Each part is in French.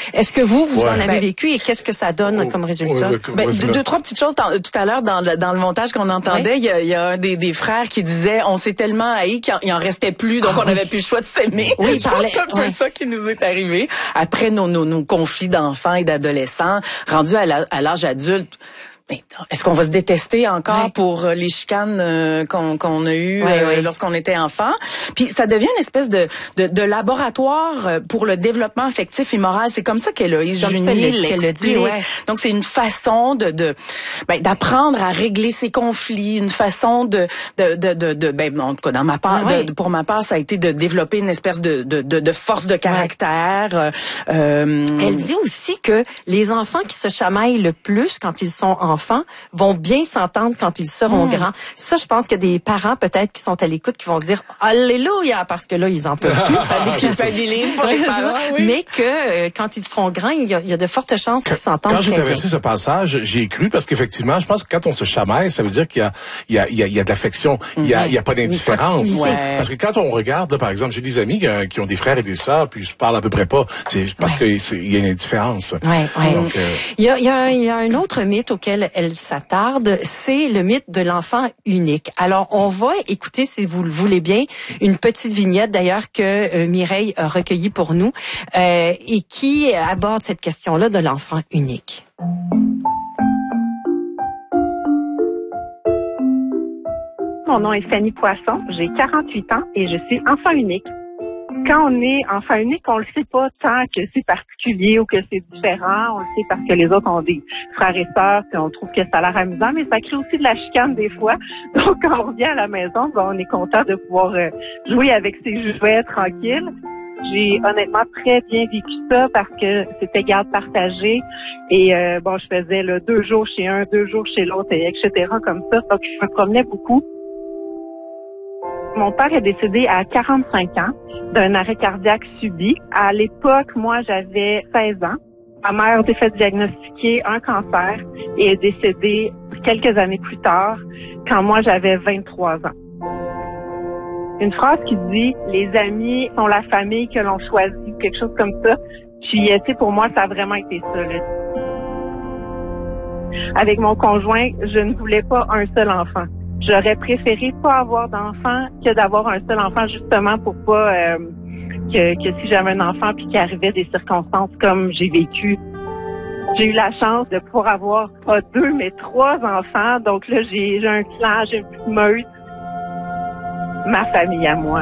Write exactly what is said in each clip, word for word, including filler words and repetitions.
Est-ce que vous, vous ouais. en avez ben, vécu et qu'est-ce que ça donne oh, comme résultat? Oh, ben, deux, deux, trois petites choses. Tout à l'heure, dans le, dans le montage qu'on entendait, oui. il, y a, il y a un des, des frères qui disait on s'est tellement haïs qu'il en, en restait plus, donc ah, on n'avait oui. plus le choix de s'aimer. Oui, je pense que c'est un peu ouais. ça qui nous est arrivé. Après nos, nos, nos conflits d'enfants et d'adolescents, rendus à l'âge adulte, mais est-ce qu'on va se détester encore ouais. pour les chicanes euh, qu'on, qu'on a eues ouais, euh, ouais. lorsqu'on était enfant? Puis ça devient une espèce de, de, de laboratoire pour le développement affectif et moral. C'est comme ça qu'Héloïse Junier l'explique. Ouais. Donc c'est une façon de, de ben, d'apprendre à régler ses conflits, une façon de de de, de, de ben en tout cas dans ma part, ouais. de, pour ma part, ça a été de développer une espèce de de, de, de force de caractère. Ouais. Euh, Elle dit aussi que les enfants qui se chamaillent le plus quand ils sont enfants enfants vont bien s'entendre quand ils seront mmh. grands. Ça, je pense qu'il y a des parents peut-être qui sont à l'écoute qui vont se dire alléluia parce que là ils en peuvent plus. Ça déculpabilise pour les parents, oui. Mais que euh, quand ils seront grands, il y a, il y a de fortes chances qu'ils s'entendent. Quand j'ai traversé ce passage, j'ai cru parce qu'effectivement, je pense que quand on se chamaille, ça veut dire qu'il y a il y a il y a, il y a de l'affection, il y a mmh. il y a pas d'indifférence. Ouais. Parce que quand on regarde, là, par exemple, j'ai des amis qui, qui ont des frères et des sœurs, puis je parle à peu près pas, c'est parce ouais. que c'est, il y a une indifférence. Ouais, ouais. Donc, euh... il y a il y a il y a un autre mythe auquel elle s'attarde, c'est le mythe de l'enfant unique. Alors, on va écouter, si vous le voulez bien, une petite vignette d'ailleurs que euh, Mireille a recueillie pour nous euh, et qui aborde cette question-là de l'enfant unique. Mon nom est Fanny Poisson, j'ai quarante-huit ans et je suis enfant unique. Quand on est enfant unique, on le sait pas tant que c'est particulier ou que c'est différent. On le sait parce que les autres ont des frères et sœurs, puis on trouve que ça a l'air amusant, mais ça crée aussi de la chicane des fois. Donc, quand on revient à la maison, ben, on est content de pouvoir euh, jouer avec ses jouets tranquilles. J'ai honnêtement très bien vécu ça parce que c'était garde partagée et euh, bon, je faisais là, deux jours chez un, deux jours chez l'autre, et etc. comme ça. Donc, je me promenais beaucoup. Mon père est décédé à quarante-cinq ans d'un arrêt cardiaque subi. À l'époque, moi, j'avais seize ans. Ma mère s'est fait diagnostiquer un cancer et est décédée quelques années plus tard, quand moi, j'avais vingt-trois ans. Une phrase qui dit « Les amis sont la famille que l'on choisit », quelque chose comme ça. Puis, tu sais, pour moi, ça a vraiment été ça, là. Avec mon conjoint, je ne voulais pas un seul enfant. J'aurais préféré pas avoir d'enfant que d'avoir un seul enfant, justement pour pas euh, que, que si j'avais un enfant puis qu'il arrivait des circonstances comme j'ai vécu. J'ai eu la chance de pouvoir avoir pas deux mais trois enfants. Donc là, j'ai, j'ai un clan, j'ai une petite meute, ma famille à moi.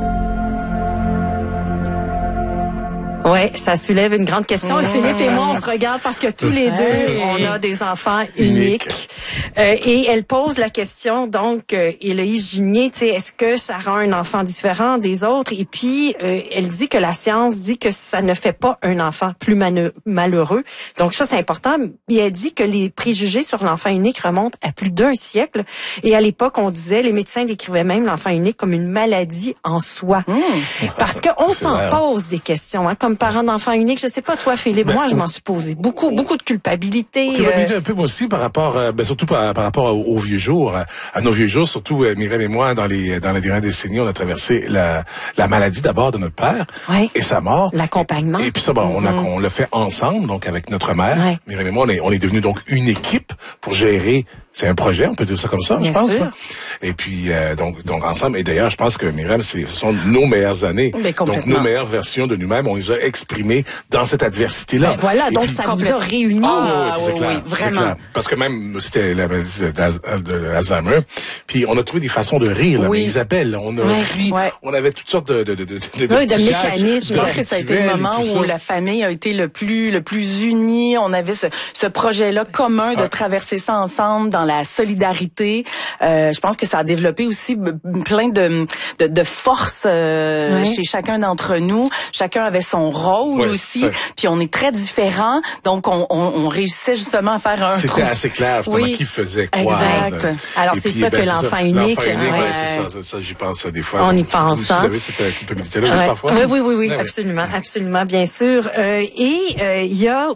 Ouais, ça soulève une grande question. Mmh. Et Philippe et moi, on se regarde parce que tous les deux, on a des enfants uniques. Euh, et elle pose la question, donc, euh, Héloïse Junier, tu sais, est-ce que ça rend un enfant différent des autres? Et puis, euh, elle dit que la science dit que ça ne fait pas un enfant plus manu- malheureux. Donc ça, c'est important. Et elle dit que les préjugés sur l'enfant unique remontent à plus d'un siècle. Et à l'époque, on disait, les médecins décrivaient même l'enfant unique comme une maladie en soi. Mmh. Parce qu'on s'en vrai. pose des questions, hein, comme parent d'enfant unique, je sais pas toi Philippe, ben, moi je m'en suis posé beaucoup, beaucoup de culpabilité. Culpabilité euh... un peu moi aussi par rapport, euh, ben surtout par, par rapport aux, aux vieux jours, à nos vieux jours, surtout euh, Mireille et moi dans les dans les dernières décennies, on a traversé la la maladie d'abord de notre père ouais. et sa mort, l'accompagnement. Et, et puis ça, bon, mm-hmm. on a on l'a fait ensemble, donc avec notre mère. Ouais. Mireille et moi, on est on est devenus donc une équipe pour gérer. C'est un projet, on peut dire ça comme ça, Bien je pense. Sûr. Et puis euh, donc donc ensemble. Et d'ailleurs, je pense que Myriam, c'est, ce sont nos meilleures années. Donc nos meilleures versions de nous-mêmes, on les a exprimées dans cette adversité-là. Ben voilà, et donc puis, ça nous a réunis. Ah, oui, c'est, c'est oui, clair, oui, vraiment. C'est clair. Parce que même c'était la maladie de l'Alzheimer. Puis on a trouvé des façons de rire. Là, oui. Mais Isabelle, on a ouais, ri, ouais. on avait toutes sortes de de de de, de, oui, de mécanismes. Je pense que ça a été le moment où la famille a été le plus le plus unie. On avait ce, ce projet-là commun de ah. traverser ça ensemble dans la solidarité. Euh, je pense que ça a développé aussi plein de de, de force euh, ouais. chez chacun d'entre nous. Chacun avait son rôle ouais, aussi. Ouais. Puis on est très différents, donc on, on, on réussissait justement à faire un. C'était trou. assez clair justement oui. qui faisait quoi. Exact. Euh, Alors c'est puis, ça ben, que l'enfant ça. unique. L'enfant unique, ouais. ouais, c'est ça, c'est ça. J'y pense des fois. On y pense. Vous avez cette culpabilité-là ouais. parfois. Oui, oui, oui, oui, ouais, absolument, ouais. absolument, bien sûr. Euh, et il euh, y a aussi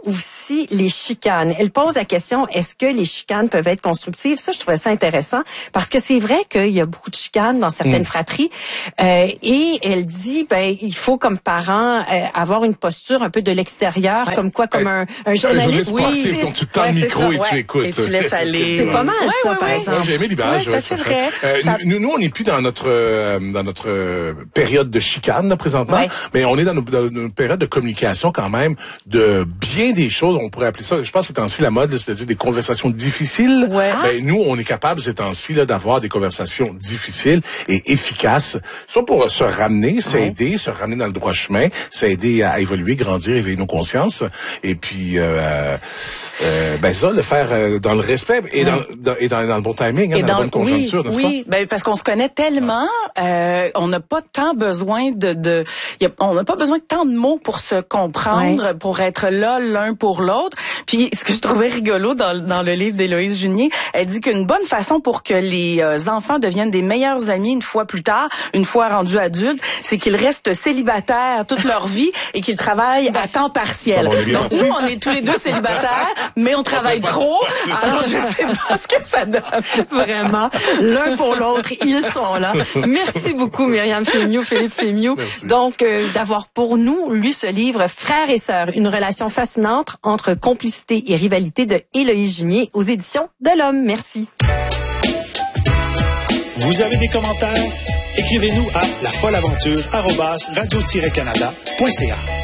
aussi les chicanes. Elle pose la question, est-ce que les chicanes peuvent être constructives? Ça, je trouvais ça intéressant parce que c'est vrai qu'il y a beaucoup de chicanes dans certaines mmh. fratries. Euh, et elle dit, ben, il faut comme parent euh, avoir une posture un peu de l'extérieur, ouais. comme quoi, comme un, un journaliste. Un journaliste oui, donc tu tends ouais, le micro et ouais. tu écoutes. Et tu laisses aller. C'est pas mal ouais, ça, ouais, par ouais. exemple. Ouais, j'ai aimé l'image. Ouais, c'est vrai. Euh, ça... nous, nous, on n'est plus dans notre euh, dans notre euh, période de chicane là, présentement, ouais. mais on est dans, nos, dans une période de communication quand même de bien des choses. On pourrait appeler ça, je pense, ces temps-ci la mode, c'est-à-dire des conversations difficiles. Ouais. Ben, nous, on est capable ces temps-ci là d'avoir des conversations difficiles et efficaces, soit pour se ramener, s'aider, ouais. se ramener dans le droit chemin, s'aider à évoluer, grandir, éveiller nos consciences, et puis euh, euh, ben ça, le faire euh, dans le respect et, ouais. dans, dans, et dans, dans le bon timing, hein, dans, dans la bonne conjoncture, oui, n'est-ce oui, pas? Ben parce qu'on se connaît tellement, euh, on n'a pas tant besoin de, de y a, on n'a pas besoin de tant de mots pour se comprendre, ouais. pour être là l'un pour l'autre. Puis ce que je trouvais rigolo dans, dans le livre d'Héloïse Junier, elle dit qu'une bonne façon pour que les euh, enfants deviennent des meilleurs amis une fois plus tard, une fois rendus adultes, c'est qu'ils restent célibataires toute leur vie et qu'ils travaillent à temps partiel. Bon, bon, Donc nous, on est tous les deux célibataires, mais on travaille trop. Alors je sais pas ce que ça donne. Vraiment, l'un pour l'autre, ils sont là. Merci beaucoup Myriam Fémiou, Philippe Fémiou. Merci. Donc euh, d'avoir pour nous lu ce livre Frères et sœurs, une relation fascinante entre complicité et rivalité de Héloïse Junier aux éditions de l'Homme. Merci. Vous avez des commentaires? Écrivez-nous à lafolleaventure arobase radio tiret canada point c a.